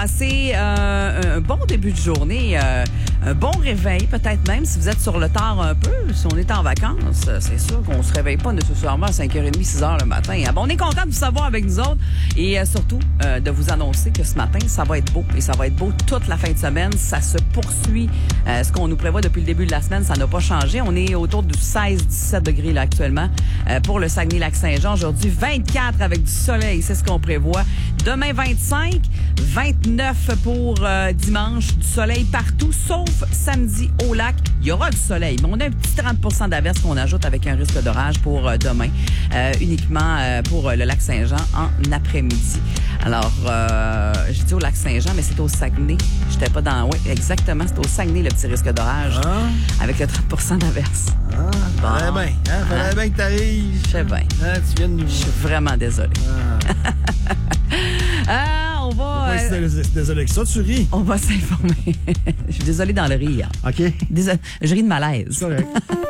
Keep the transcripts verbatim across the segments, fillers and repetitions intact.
C'est euh, un bon début de journée, euh, un bon réveil, peut-être même si vous êtes sur le tard un peu. Si on est en vacances, c'est sûr qu'on se réveille pas nécessairement à cinq heures trente, six heures le matin. Ah, bon, on est content de vous savoir avec nous autres et euh, surtout euh, de vous annoncer que ce matin, ça va être beau et ça va être beau toute la fin de semaine. Ça se poursuit. Euh, ce qu'on nous prévoit depuis le début de la semaine, ça n'a pas changé. On est autour du seize dix-sept degrés là actuellement euh, pour le Saguenay-Lac-Saint-Jean. Aujourd'hui, vingt-quatre avec du soleil, c'est ce qu'on prévoit. Demain, vingt-cinq, vingt-neuf pour euh, dimanche, du soleil partout, sauf samedi au lac. Il y aura du soleil, mais on a un petit trente pour cent d'averse qu'on ajoute avec un risque d'orage pour euh, demain, euh, uniquement euh, pour euh, le lac Saint-Jean en après-midi. Alors, euh, j'ai dit au lac Saint-Jean, mais c'est au Saguenay. J'étais pas dans... Oui, exactement, c'est au Saguenay, le petit risque d'orage, ah. avec le trente pour cent d'averse. Ah, bon. Fallait bien, hein? Fallait ah. bien que t'arrives. Je sais bien. Ah, tu viens de nous... Je suis vraiment désolée. Ah. ah, on va... Ouais, euh, c'est désolé que ça, tu ris. On va s'informer. Je suis désolée dans le rire. OK. Désolée, je ris de malaise. C'est correct.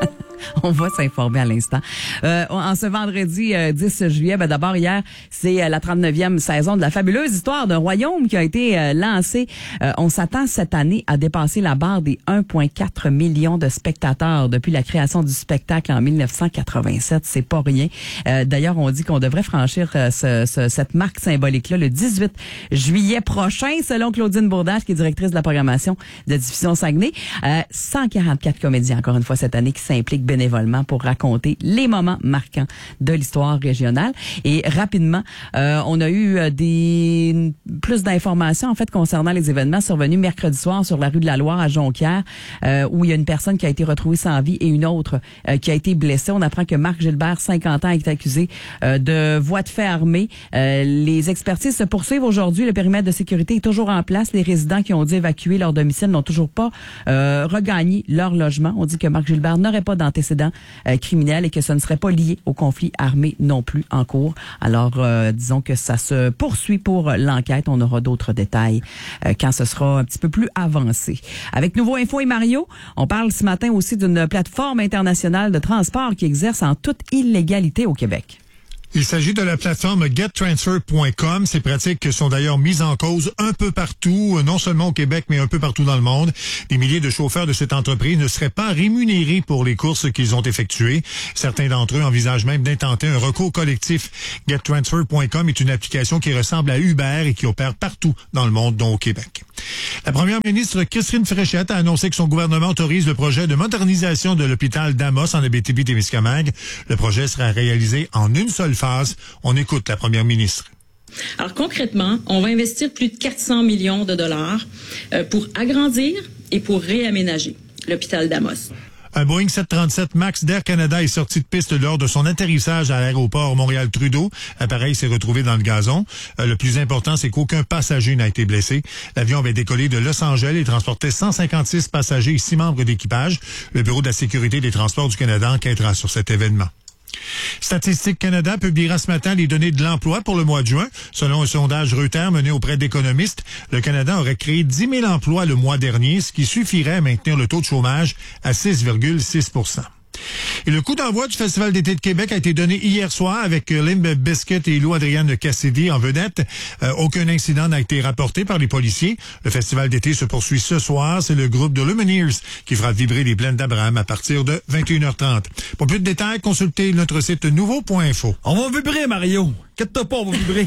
On va s'informer à l'instant. Euh, en ce vendredi euh, dix juillet, ben d'abord hier, c'est euh, la trente-neuvième saison de la fabuleuse histoire d'un royaume qui a été euh, lancée. Euh, on s'attend cette année à dépasser la barre des un virgule quatre million de spectateurs depuis la création du spectacle en dix-neuf cent quatre-vingt-sept. C'est pas rien. Euh, d'ailleurs, on dit qu'on devrait franchir euh, ce, ce, cette marque symbolique-là le dix-huit juillet prochain, selon Claudine Bourdage, qui est directrice de la programmation de Diffusion Saguenay. Euh, cent quarante-quatre comédiens, encore une fois, cette année, qui s'impliquent bénévolement pour raconter les moments marquants de l'histoire régionale. Et rapidement, euh, on a eu euh, des plus d'informations en fait concernant les événements survenus mercredi soir sur la rue de la Loire à Jonquière, euh, où il y a une personne qui a été retrouvée sans vie et une autre euh, qui a été blessée. On apprend que Marc Gilbert, cinquante ans, est accusé euh, de voie de fait armée. Euh, les expertises se poursuivent aujourd'hui. Le périmètre de sécurité est toujours en place. Les résidents qui ont dû évacuer leur domicile n'ont toujours pas euh, regagné leur logement. On dit que Marc Gilbert n'aurait pas d'antécédents euh, criminels et que ce ne serait pas lié au conflit armé non plus en cours. Alors, euh, disons que ça se poursuit pour l'enquête. On aura d'autres détails euh, quand ce sera un petit peu plus avancé. Avec Nouveau Info et Mario, on parle ce matin aussi d'une plateforme internationale de transport qui exerce en toute illégalité au Québec. Il s'agit de la plateforme get transfer point com. Ces pratiques sont d'ailleurs mises en cause un peu partout, non seulement au Québec, mais un peu partout dans le monde. Des milliers de chauffeurs de cette entreprise ne seraient pas rémunérés pour les courses qu'ils ont effectuées. Certains d'entre eux envisagent même d'intenter un recours collectif. get transfer point com est une application qui ressemble à Uber et qui opère partout dans le monde, dont au Québec. La première ministre Christine Fréchette a annoncé que son gouvernement autorise le projet de modernisation de l'hôpital d'Amos en Abitibi-Témiscamingue. Le projet sera réalisé en une seule phase. On écoute la première ministre. Alors concrètement, on va investir plus de quatre cents millions de dollars euh, pour agrandir et pour réaménager l'hôpital d'Amos. Un Boeing sept cent trente-sept MAX d'Air Canada est sorti de piste lors de son atterrissage à l'aéroport Montréal-Trudeau. L'appareil s'est retrouvé dans le gazon. Euh, le plus important, c'est qu'aucun passager n'a été blessé. L'avion avait décollé de Los Angeles et transportait cent cinquante-six passagers et six membres d'équipage. Le Bureau de la sécurité des transports du Canada enquêtera sur cet événement. Statistique Canada publiera ce matin les données de l'emploi pour le mois de juin. Selon un sondage Reuters mené auprès d'économistes, le Canada aurait créé dix mille emplois le mois dernier, ce qui suffirait à maintenir le taux de chômage à six virgule six pour cent. Et le coup d'envoi du Festival d'été de Québec a été donné hier soir avec Limp Bizkit et Lou Adrienne Cassidy en vedette. Euh, aucun incident n'a été rapporté par les policiers. Le Festival d'été se poursuit ce soir. C'est le groupe de Lumineers qui fera vibrer les plaines d'Abraham à partir de vingt et une heures trente. Pour plus de détails, consultez notre site nouveau point info. On va vibrer, Mario. Inquiète-toi pas, on va vibrer.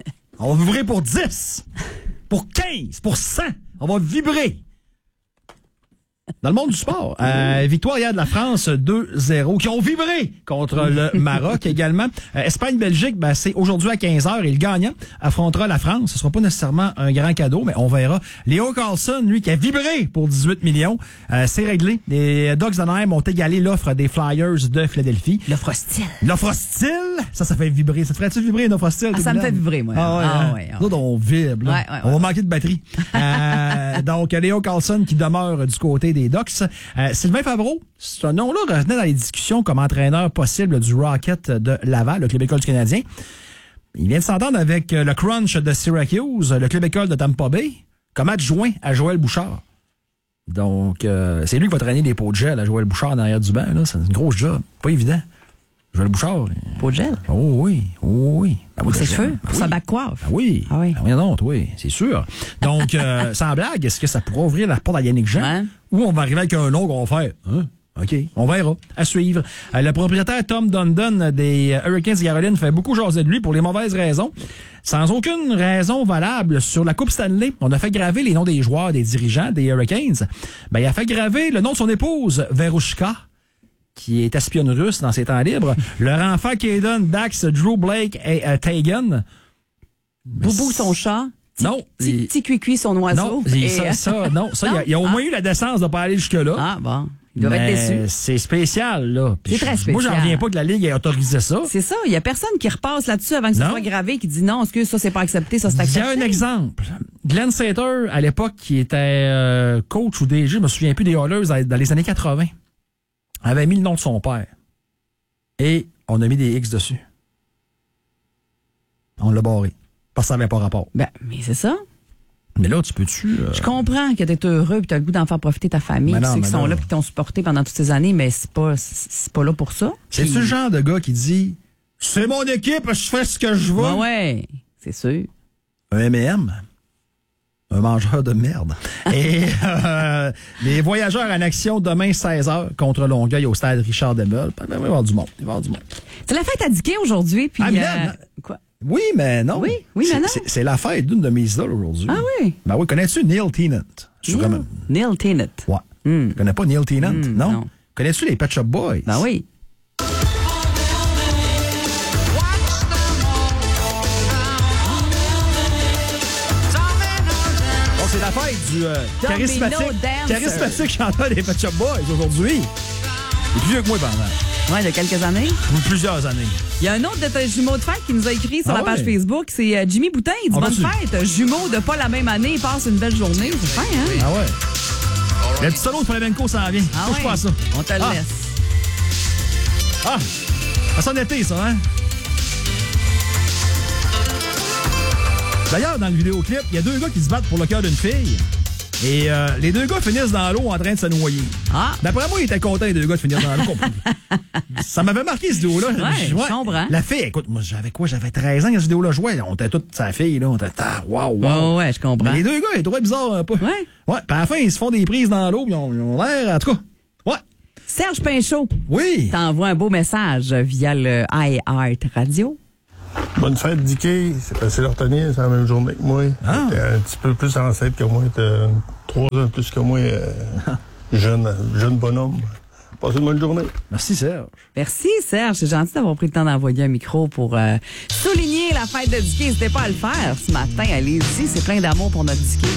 On va vibrer pour dix, pour quinze, pour cent. On va vibrer. Dans le monde du sport, euh, victoire hier de la France deux zéro, qui ont vibré contre le Maroc également. Euh, Espagne-Belgique, ben, c'est aujourd'hui à quinze heures et le gagnant affrontera la France. Ce sera pas nécessairement un grand cadeau, mais on verra. Léo Carlson, lui, qui a vibré pour dix-huit millions, euh, c'est réglé. Les Ducks d'Anaheim ont égalé l'offre des Flyers de Philadelphie. L'offre hostile. L'offre hostile? Ça, ça fait vibrer. Ça te ferait-tu vibrer une offre hostile? Ah, ça me fait vibrer, moi. Ah ouais, ah, hein? ouais, ah, Nous, on vibre. Là. Ouais, ouais, on ouais. va manquer de batterie. euh, donc, Léo Carlson qui demeure du côté des Ducks. Euh, Sylvain Favreau, ce nom-là revenait dans les discussions comme entraîneur possible du Rocket de Laval, le club école du Canadien. Il vient de s'entendre avec le Crunch de Syracuse, le club école de Tampa Bay, comme adjoint à Joël Bouchard. Donc, euh, c'est lui qui va traîner des pots de gel à Joël Bouchard derrière du banc. Là. C'est une grosse job. Pas évident. Joël Bouchard. Peau de gel. Oh oui, oh oui. Ben, Pour oui, ses ben, cheveux, ben pour oui. sa back coiffe. Ben oui. Ah oui. Ben oui, non, oui, c'est sûr. Donc, euh, sans blague, est-ce que ça pourrait ouvrir la porte à Yannick Jean? Ouais. Ou on va arriver avec un nom qu'on va faire? Hein? OK, on verra. À suivre. Euh, le propriétaire Tom Dundon des Hurricanes de Caroline fait beaucoup jaser de lui pour les mauvaises raisons. Sans aucune raison valable sur la Coupe Stanley, on a fait graver les noms des joueurs, des dirigeants des Hurricanes. Ben, il a fait graver le nom de son épouse, Verushka, qui est espionne russe dans ses temps libres. Leur enfant Kaden, Dax, Drew Blake et euh, Tegan. Boubou, son chat. Non. Petit, il- petit cuicui, son oiseau. Non, il- Et, ça, euh, ça, non, ça, il y a- il y a, au Ah. moins eu la décence de pas aller jusque-là. Ah, bon. Il doit Mais être déçu. c'est spécial, là. Puis C'est très je- Moi, j'en spécial. reviens pas que la Ligue ait autorisé ça. C'est ça. Il y a personne qui repasse là-dessus avant que ce Non. soit gravé, qui dit non, excuse, ça, c'est pas accepté, ça, c'est Il y accepté. a un exemple. Glenn Sater, à l'époque, qui était euh, coach ou D G, je me souviens plus des Oilers, dans dans les années quatre-vingt, avait mis le nom de son père. Et on a mis des X dessus. On l'a barré. Parce que ça n'avait pas rapport. Ben, mais c'est ça. Mais là, tu peux-tu... euh, Je comprends que t'es heureux puis t'as le goût d'en faire profiter ta famille, Mais puis non, ceux mais qui sont non. là puis qui t'ont supporté pendant toutes ces années, mais c'est pas, c'est c'est pas là pour ça. C'est-tu Puis- le genre de gars qui dit « C'est mon équipe, je fais ce que je veux. Ouais, ouais, c'est sûr. Un M et M, un mangeur de merde. Et euh, les voyageurs en action demain seize heures contre Longueuil au stade Richard Demel. Ben, ben, il va y avoir du monde. Il va y avoir du monde. C'est la fête à Dickey aujourd'hui, puis... Ah, mais euh, non, quoi? Oui, mais non. Oui, oui, mais C'est- non. c'est- C'est la fête d'une de mes idoles aujourd'hui. Ah oui? Ben oui, connais-tu Neil Tennant? Je suis Neil, comme- Neil Tennant. Ouais. Hmm. Tu connais pas Neil Tennant? Hmm, non? non. Connais-tu les Pet Shop Boys? Ben oui. Bon, c'est la fête du euh, Domino charismatique, Dancer. charismatique chanteur des Pet Shop Boys aujourd'hui. Il est plus vieux que moi, pendant. Ouais, de quelques années. Ou plusieurs années. Il y a un autre de tes jumeaux de fête qui nous a écrit sur Ah la page ouais? Facebook. C'est euh, Jimmy Boutin. Il dit On bonne va-tu? fête. Jumeaux de pas la même année. Il passe une belle journée. C'est fin, hein? Ah ouais. Le petit solo de flamenco s'en vient. Ah Touche ouais. pas à ça. On te le Ah. laisse. Ah! Ça sonne été, ça, hein? D'ailleurs, dans le vidéoclip, il y a deux gars qui se battent pour le cœur d'une fille. Et euh, les deux gars finissent dans l'eau en train de se noyer. Ah. D'après moi, ils étaient contents, les deux gars, de finir dans l'eau. Ça m'avait marqué, cette vidéo-là. Ouais, je comprends. La fille, écoute, moi, j'avais quoi? J'avais treize ans, quand cette vidéo-là jouait. On était toute sa fille, là. On était, ah, waouh, waouh. Ouais, ouais, je comprends. Mais les deux gars, ils trouvaient bizarre un peu. Ouais. Ouais, puis à la fin, ils se font des prises dans l'eau, puis ils ont ils ont l'air, en tout cas. Ouais. Serge Pinchot Oui. t'envoie un beau message via le iHeart Radio. Bonne fête, Dicky. C'est facile à retenir, c'est la même journée que moi. Ah. T'es un petit peu plus ancêtre que moi. T'es trois ans plus que moi. euh, jeune, jeune bonhomme. Passez une bonne journée. Merci, Serge. Merci Serge, c'est gentil d'avoir pris le temps d'envoyer un micro pour euh, souligner la fête de Dickey. N'hésitez pas à le faire ce matin. Allez-y, c'est plein d'amour pour notre Dickey.